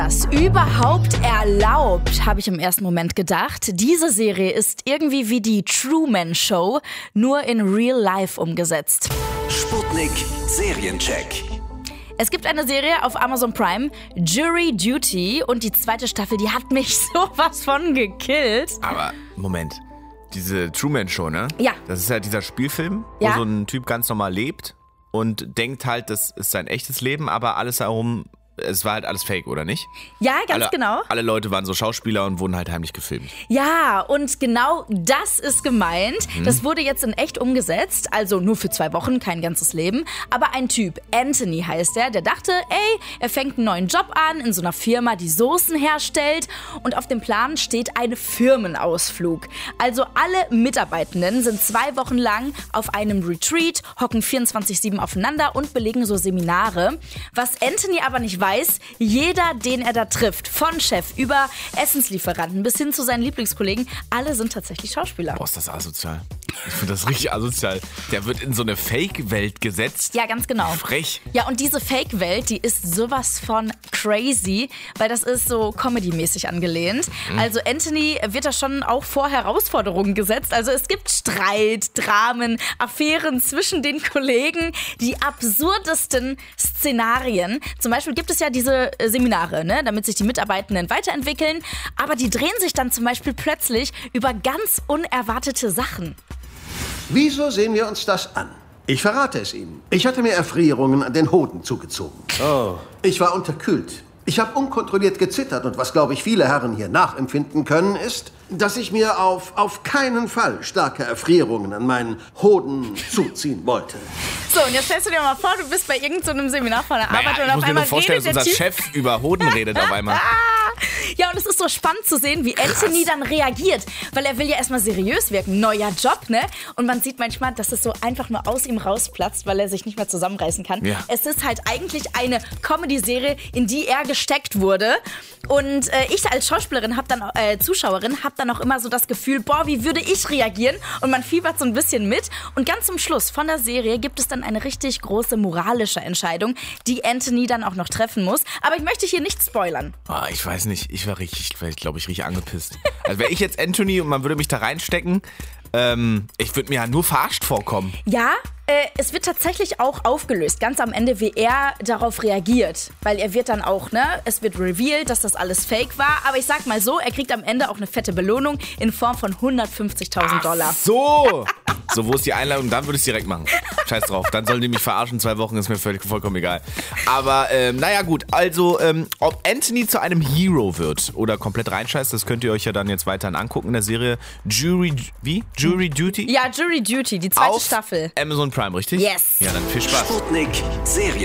Das überhaupt erlaubt, habe ich im ersten Moment gedacht. Diese Serie ist irgendwie wie die Truman Show, nur in Real Life umgesetzt. Sputnik Seriencheck. Es gibt eine Serie auf Amazon Prime, Jury Duty, und die zweite Staffel, die hat mich sowas von gekillt. Aber, Moment, diese Truman Show, ne? Ja. Das ist halt dieser Spielfilm, Ja. wo so ein Typ ganz normal lebt und denkt halt, das ist sein echtes Leben, aber alles darum, es war halt alles fake, oder nicht? Ja, ganz genau. Alle Leute waren so Schauspieler und wurden halt heimlich gefilmt. Ja, und genau das ist gemeint. Das wurde jetzt in echt umgesetzt, also nur für 2 Wochen, kein ganzes Leben. Aber ein Typ, Anthony heißt er, der dachte, er fängt einen neuen Job an in so einer Firma, die Soßen herstellt. Und auf dem Plan steht ein Firmenausflug. Also alle Mitarbeitenden sind 2 Wochen lang auf einem Retreat, hocken 24/7 aufeinander und belegen so Seminare. Was Anthony aber nicht weiß, jeder, den er da trifft, von Chef über Essenslieferanten bis hin zu seinen Lieblingskollegen, alle sind tatsächlich Schauspieler. Boah, ist das asozial. Ich finde das richtig asozial. Der wird in so eine Fake-Welt gesetzt. Ja, ganz genau. Frech. Ja, und diese Fake-Welt, die ist sowas von crazy, weil das ist so Comedy-mäßig angelehnt. Also Anthony wird da schon auch vor Herausforderungen gesetzt. Also es gibt Streit, Dramen, Affären zwischen den Kollegen, die absurdesten Szenarien. Zum Beispiel gibt es ja diese Seminare, ne, damit sich die Mitarbeitenden weiterentwickeln. Aber die drehen sich dann zum Beispiel plötzlich über ganz unerwartete Sachen. Wieso sehen wir uns das an? Ich verrate es Ihnen. Ich hatte mir Erfrierungen an den Hoden zugezogen. Oh. Ich war unterkühlt. Ich habe unkontrolliert gezittert und was, glaube ich, viele Herren hier nachempfinden können, ist, dass ich mir auf keinen Fall starke Erfrierungen an meinen Hoden zuziehen wollte. So, und jetzt stellst du dir mal vor, du bist bei irgendeinem Seminar von der Arbeit Naja, und ich auf muss mir einmal nur vorstellen, redet dass der unser Typ. Chef über Hoden redet auf einmal. Ja, und es ist so spannend zu sehen, wie Anthony dann reagiert, weil er will ja erstmal seriös wirken, neuer Job, ne? Und man sieht manchmal, dass es so einfach nur aus ihm rausplatzt, weil er sich nicht mehr zusammenreißen kann. Ja. Es ist halt eigentlich eine Comedy-Serie, in die er gesteckt wurde. Und ich als Schauspielerin, Zuschauerin, habe dann auch immer so das Gefühl, boah, wie würde ich reagieren? Und man fiebert so ein bisschen mit. Und ganz zum Schluss von der Serie gibt es dann eine richtig große moralische Entscheidung, die Anthony dann auch noch treffen muss. Aber ich möchte hier nicht spoilern. Oh, ich weiß nicht, ich wäre, glaube ich, richtig angepisst. Also wäre ich jetzt Anthony und man würde mich da reinstecken, ich würde mir ja nur verarscht vorkommen. Ja, es wird tatsächlich auch aufgelöst, ganz am Ende, wie er darauf reagiert. Weil er wird dann auch, ne, es wird revealed, dass das alles fake war. Aber ich sag mal so, er kriegt am Ende auch eine fette Belohnung in Form von $150.000. So! So, wo ist die Einladung? Dann würde ich es direkt machen. Scheiß drauf. Dann sollen die mich verarschen. 2 Wochen ist mir vollkommen egal. Aber, naja, gut. Also, ob Anthony zu einem Hero wird oder komplett reinscheißt, das könnt ihr euch ja dann jetzt weiterhin angucken in der Serie Jury Duty? Ja, Jury Duty, die zweite Auf Staffel. Amazon Prime, richtig? Yes. Ja, dann viel Spaß. Sputnik Serien.